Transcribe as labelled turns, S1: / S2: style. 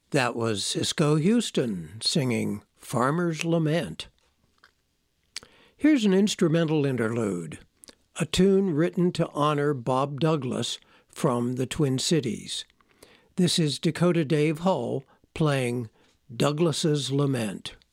S1: That was Cisco Houston singing Farmer's Lament. Here's an instrumental interlude, a tune written to honor Bob Douglas from the Twin Cities. This is Dakota Dave Hull playing Douglas's Lament.